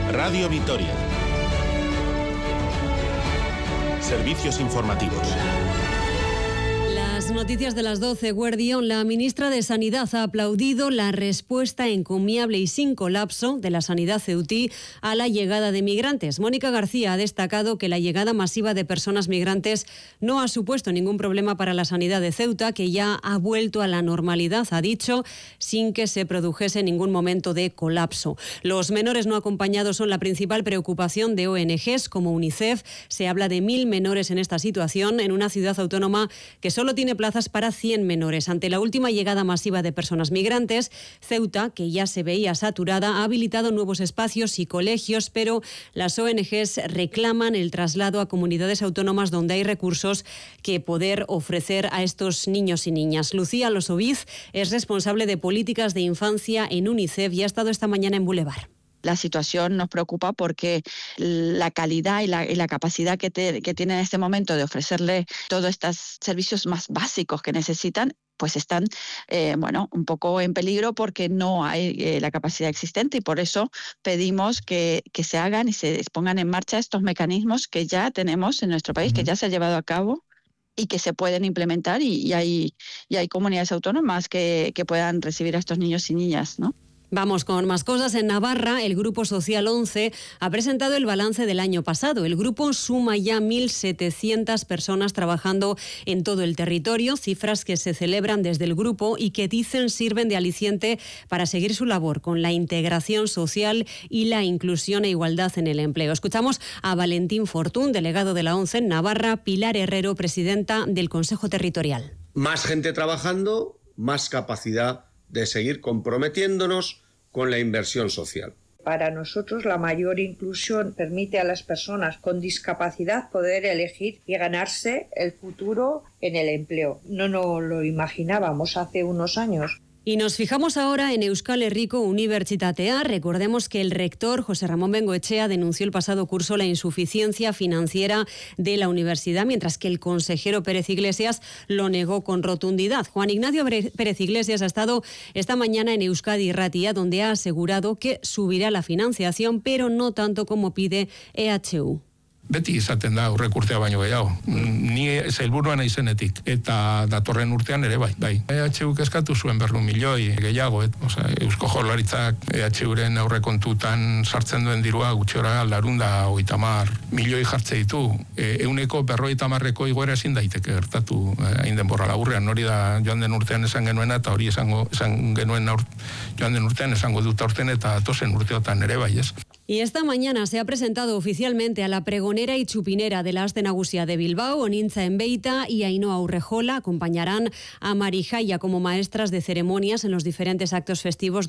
Radio Vitoria. Servicios informativos. Las noticias de las 12, Guardión. La ministra de Sanidad ha aplaudido la respuesta encomiable y sin colapso de la sanidad ceutí a la llegada de migrantes. Mónica García ha destacado que la llegada masiva de personas migrantes no ha supuesto ningún problema para la sanidad de Ceuta, que ya ha vuelto a la normalidad, ha dicho, sin que se produjese ningún momento de colapso. Los menores no acompañados son la principal preocupación de ONGs como UNICEF. Se habla de 1.000 menores en esta situación en una ciudad autónoma que solo tiene plazas para 100 menores. Ante la última llegada masiva de personas migrantes, Ceuta, que ya se veía saturada, ha habilitado nuevos espacios y colegios, pero las ONGs reclaman el traslado a comunidades autónomas donde hay recursos que poder ofrecer a estos niños y niñas. Lucía Losoviz es responsable de políticas de infancia en UNICEF y ha estado esta mañana en Boulevard. La situación nos preocupa porque la calidad y la capacidad que tienen en este momento de ofrecerle todos estos servicios más básicos que necesitan, pues están un poco en peligro porque no hay la capacidad existente, y por eso pedimos que se hagan y se pongan en marcha estos mecanismos que ya tenemos en nuestro país, que ya se ha llevado a cabo y que se pueden implementar, y hay comunidades autónomas que puedan recibir a estos niños y niñas, ¿no? Vamos con más cosas. En Navarra, el Grupo Social 11 ha presentado el balance del año pasado. El grupo suma ya 1.700 personas trabajando en todo el territorio, cifras que se celebran desde el grupo y que dicen sirven de aliciente para seguir su labor con la integración social y la inclusión e igualdad en el empleo. Escuchamos a Valentín Fortún, delegado de la 11 en Navarra, Pilar Herrero, presidenta del Consejo Territorial. Más gente trabajando, más capacidad de seguir comprometiéndonos con la inversión social. Para nosotros la mayor inclusión permite a las personas con discapacidad poder elegir y ganarse el futuro en el empleo. No nos lo imaginábamos hace unos años. Y nos fijamos ahora en Euskal Herriko Unibertsitatea. Recordemos que el rector José Ramón Bengoechea denunció el pasado curso la insuficiencia financiera de la universidad, mientras que el consejero Pérez Iglesias lo negó con rotundidad. Juan Ignacio Pérez Iglesias ha estado esta mañana en Euskadi Irratia, donde ha asegurado que subirá la financiación, pero no tanto como pide EHU. Beti izaten da aurrek urtea baino gehiago. Ni sailburua naizenetik eta datorren urtean ere bai. EHUk eskatu zuen 200 milioi gehiago, Eusko Jaurlaritzak EHUren aurrekontutan sartzen duen dirua gutxora 230 milioi jartze ditu. 150%ko igoera ezin daiteke gertatu hain denbora laburrean. Hori da joan den urtean esan genuena, eta hori esan genuen joan den urtean esango dut aurten eta datozen urteotan ere bai, ez? Y esta mañana se ha presentado oficialmente a la pregonera y chupinera de la Aste Nagusia de Bilbao. Onintza Enbeita y Ainhoa Urrejola acompañarán a Marijaya como maestras de ceremonias en los diferentes actos festivos